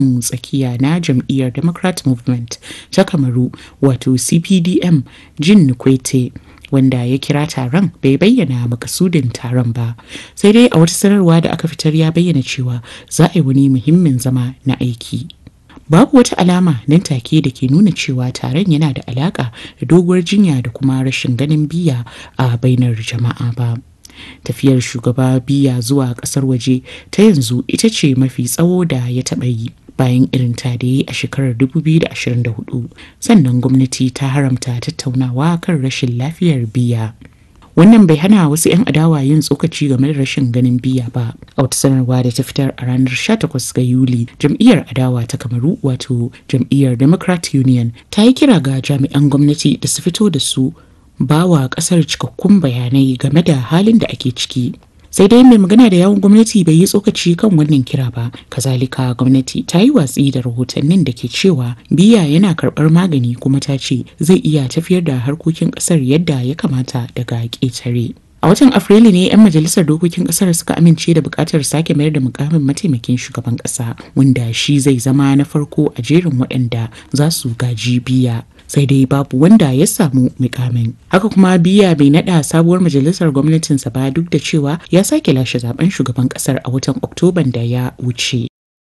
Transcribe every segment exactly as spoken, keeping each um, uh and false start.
tsakiya na jam'iyyar Democrat Movement ta Kamaru wato C P D M Jean Nkwete, wanda ya kira taron bai bayyana makasudin taron ba, sai dai a wata sanarwa da aka fitar ya bayyana cewa za a yi wani muhimmin zama na aiki. Babu wata alama nan take da ke nuna cewa taron yana da alaka da doguwar jinya da kuma rashin ganin biya a bainar jama'a ba. Tafiyar shugaba Biya zuwa kasar waje ta yanzu ita ce mafi tsawo da ya taɓa yi bayan irin ta da yi a shekarar dubu biyu da ashirin da hudu, sannan gwamnati ta haramta tattaunawa kan rashin lafiyar Biya. Wannan bai hana wasu 'yan adawa yin tsokaci game da rashin ganin Biya ba. A wata sanarwa da ta fitar a ranar sha takwas ga Yuli, jam'iyyar adawa ta Kamaru wato jam'iyyar Democrat Union ta yi kira ga jami'an gwamnati da su fito da su ba wa kasar cikakkun bayanai game da halin da ake ciki. Sai dai mai magana da yawun gwamnati bai yi tsokaci kan wannan kira ba. Kazalika gwamnati ta yi watsi da rahotannin da ke cewa Biya yana karɓar magani, kuma ta ce zai iya tafiyar da harkokin ƙasar yadda ya kamata daga ƙetare. A watan Afrilu ne 'yan majalisar dokokin kasar suka amince da bukatar sake mayar da mukamin mataimakin shugaban kasa, wanda shi zai zama na farko a jerin waɗanda za su gaji Biya. Sai dai babu wanda ya samu mukamin. Haka kuma Biya bai nada sabuwar majalisar gwamnatinsa ba, duk da cewa ya sake lashe zaben shugaban kasar a watan Oktoban da ya wuce.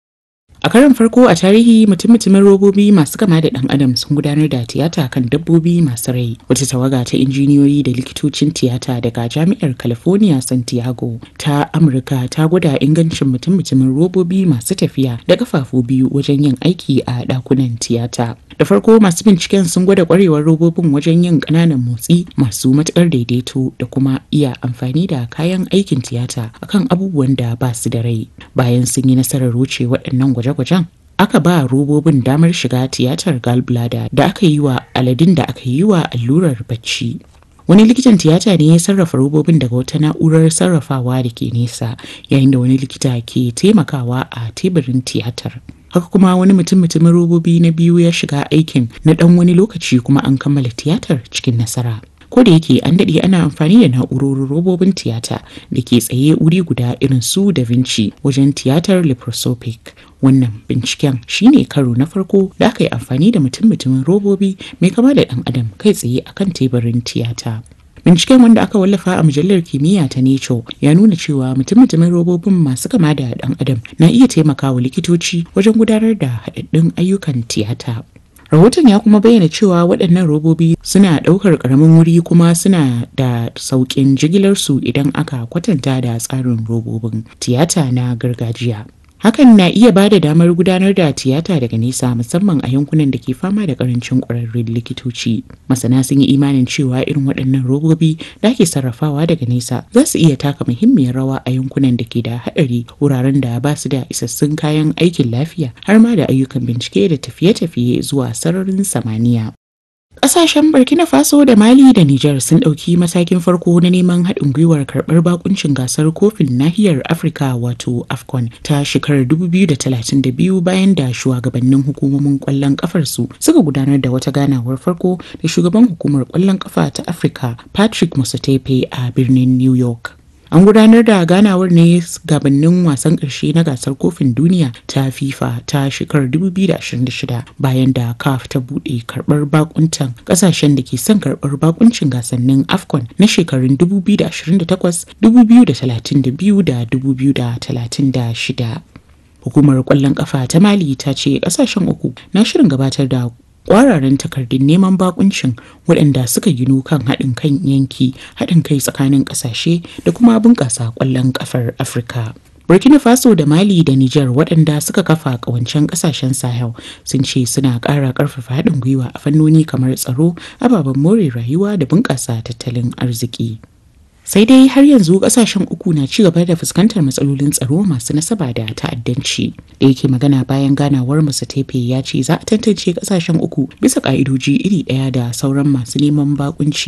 A karon farko a tarihi, mutum-mutumin robobi masu kama da ɗan adam sun gudanar da tiyata kan dabbobi masu rai. Wata tawaga ta injiniyoyi da likitocin tiyata daga Jami'ar California Santiago ta Amurka ta gwada ingancin mutum-mutumin robobi masu tafiya da kafafu biyu wajen yin aiki a ɗakunan tiyata. Da farko masu binciken sun gwada kwarewar robobin wajen yin ƙananan motsi masu matuƙar daidaito da kuma iya amfani da kayan aikin tiyata akan abubuwan da ba su da rai. Bayan sun yi nasarar wuce waɗannan gwaje-gwajen, aka ba robobin damar shiga tiyatar gallbladder da aka yi wa aladun da aka yi wa allurar bacci. Wani likitan tiyata ne ya sarrafa robobin daga wata na'urar sarrafawa da ke nesa, yayin da wani likita ke taimakawa a teburin tiyatar. Haka kuma wani mutum-mutumin robobi na biyu ya shiga aikin na ɗan wani lokaci, kuma an kammala tiyatar cikin nasara. Ko da yake an daɗe ana amfani da na'urorin robobin tiyata da ke tsaye wuri guda irin su Da Vinci wajen tiyatar laparoscopic. Wannan binciken shine karo na farko da aka yi amfani da mutum-mutumin robobi mai kama da ɗan adam kai tsaye akan teburin tiyata. Binciken, wanda aka wallafa a mujallar kimiyya ta Nature, ya nuna cewa mutum-mutumin robobin masu kama da ɗan adam na iya taimakawa likitoci wajen gudanar da haɗaɗɗun ayyukan tiyata. Rahoton ya kuma bayyana cewa waɗannan robobi suna ɗaukar ƙaramin wuri kuma suna da sauƙin jigilarsu idan aka kwatanta da tsarin robobin tiyata na gargajiya. Hakan na iya ba da damar gudanar da tiyata daga nesa, musamman a yankunan da ke fama da karancin ƙwararrun likitoci. Masana sun yi imanin cewa irin waɗannan robobi da ake sarrafawa daga nesa za su iya taka muhimmiyar rawa a yankunan da ke da haɗari, wuraren da ba su da isassun kayan aikin lafiya, har ma da ayyukan bincike da tafiye-tafiye zuwa sararin samaniya. Ƙasashen Burkina Faso da Mali da Nijar sun ɗauki matakin farko na neman haɗin gwiwar karɓar bakuncin gasar kofin nahiyar Afirka wato AFCON ta shekarar dubu biyu da talatin da biyu, bayan da shugabannin hukumomin ƙwallon ƙafar su suka gudanar da wata ganawar farko da shugaban hukumar ƙwallon ƙafa ta Afirka Patrick Motsepe a birnin New York. An gudanar da ganawar ne gabanin wasan ƙarshe na gasar kofin duniya ta FIFA ta shekarar dubu biyu da ashirin da shida, bayan da C A F ta buɗe karɓar bakuntan ƙasashen da ke son karɓar bakuncin gasannin AFCON na shekarun dubu biyu da ashirin da takwas, dubu biyu da talatin da biyu da dubu biyu da talatin da shida. Hukumar ƙwallon ƙafa ta Mali ta ce ƙasashen uku na shirin gabatar da ƙwararren takardun neman bakuncin waɗanda suka ginu kan haɗin kan yanki, haɗin kai tsakanin ƙasashe da kuma bunƙasa ƙwallon ƙafar Afirka. Burkina Faso da Mali da Nijar, waɗanda suka kafa ƙawancen ƙasashen Sahel, sun ce suna ƙara ƙarfafa haɗin gwiwa a fannoni kamar tsaro, ababen more rayuwa da bunƙasa tattalin arziki. Sai dai har yanzu kasashen uku na ci gaba da fuskantar matsalolin tsaro masu nasaba da ta'addanci. Da yake magana bayan ganawar Motsepe ya ce za a tantance kasashen uku bisa ka'idoji iri ɗaya da sauran masu neman bakunci.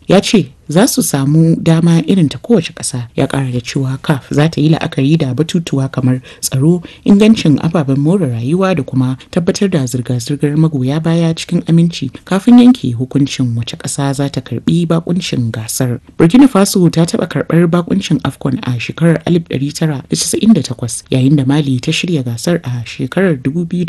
ya ce za su samu dama irin ta kowace ƙasa. Ya ƙara da cewa C A F za ta yi la'akari da batutuwa kamar tsaro, ingancin ababen more rayuwa da kuma tabbatar da zirga-zirgar magoya baya cikin aminci kafin yanke hukuncin wace ƙasa za ta karbi bakuncin gasar. Burkina Faso ta taɓa karɓar bakuncin AFCON a shekarar alif ɗari tara da casa'in da takwas yayin da Mali ta shirya gasar a shekarar dubu biyu